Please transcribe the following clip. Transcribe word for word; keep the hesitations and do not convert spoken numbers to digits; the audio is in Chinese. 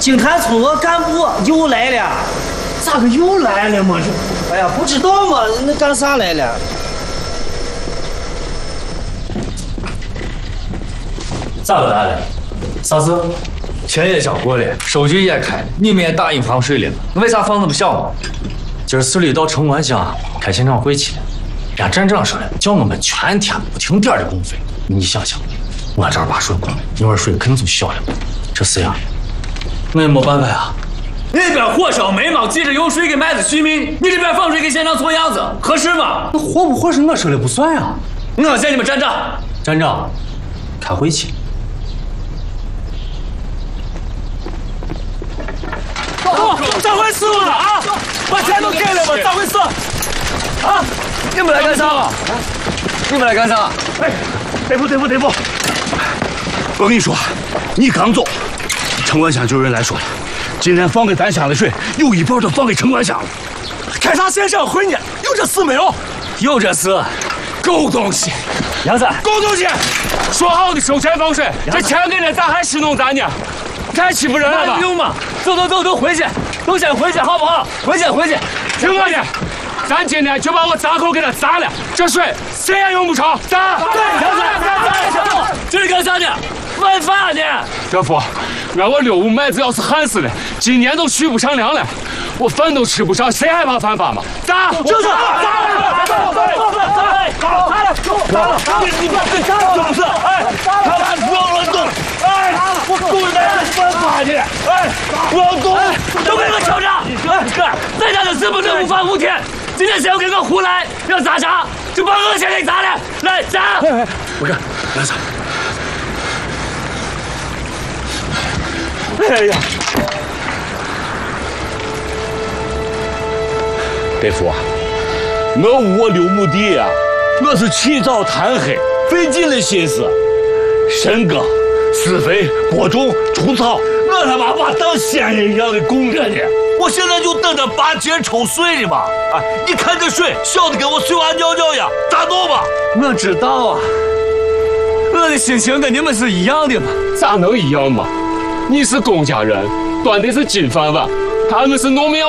金坛村委干部又来了。咋个又来了嘛？这，哎呀，不知道嘛，那干啥来了？ 咋个来了？啥事？ 钱也交过了，收据也开了，你们也打印防水了，为啥放这么小嘛？今儿市里到城管乡开现场会去了，人家站长说了，叫我们全天不停点的供水。你想想，我这儿把水关了，一会儿水肯定就小了，这事呀，我也没办法呀。 那边火烧煤嘛，急着用水给麦子续命，你这边放水给现场做样子，合适吗？ 那火不火是我说了不算呀。 我见你们站长， 站长，开会去。 哦，咋回事嘛？啊，把钱都给了嘛？咋回事？啊，你们来干啥？你们来干啥？ 哎，对付对付对付！我跟你说，你刚走，城管乡就有人来说了。今天放给咱乡的水，有一半都放给城管乡了。 开啥线上会呢？有这事没有？有这事。狗东西！ 杨子， 狗东西！说好的收钱放水，这钱给了，咋还戏弄咱呢？太欺负人了吧？用吗？走走走走，回去，都先回去好不好？回去回去。听我的，咱今天就把我闸口给他砸了，这水谁也用不着。砸！对，杨子，砸砸！这是干啥呢？违法呢！这不。让我六五麦子要是旱死了，今年都续不上粮了，我饭都吃不上，谁害怕犯法吗？砸！就是砸！砸！砸！砸！砸！你你别砸了，就是哎，他们不要乱动，哎，我故意的犯法的，哎，不要动，都给我瞅着！哎哥，咱家的事不能无法无天，今天谁要给我胡来，要砸啥，就把我先给砸了，来砸！ 我看来砸。 哎呀， 大夫啊，我屋六亩地呀，我是起早贪黑，费尽了心思，深耕、施肥、播种、除草，我他妈把当仙人一样的供着呢。我现在就等着拔节抽水呢嘛！啊，你看这水小的跟我水娃尿尿一样，咋弄吧？ 我知道啊，我的心情跟你们是一样的嘛，咋能一样嘛？你是公家人，端的是金饭碗，他们是农民。